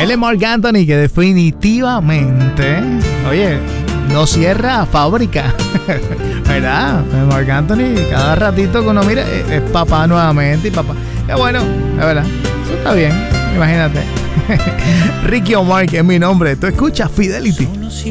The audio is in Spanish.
Él es Marc Anthony, que definitivamente, oye, no cierra fábrica, ¿verdad? Marc Anthony, cada ratito que uno mira, es papá nuevamente y papá. Qué bueno, la verdad, eso está bien, imagínate. Ricky Omar, que es mi nombre. Tú escuchas Fidelity.